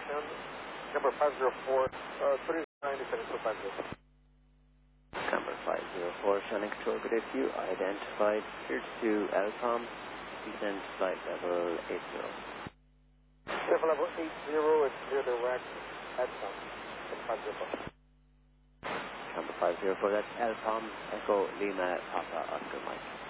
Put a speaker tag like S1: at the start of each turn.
S1: descend. Number 504, 39, descending 250.
S2: Number 504, Sonic Control, good day to you. Identified, cleared to Alcom, descend flight level 80.
S1: Clear level 80 is clear direct Alcom, 504.
S2: Number 504, that's Alcom, Echo Lima, Papa, Oscar Mike.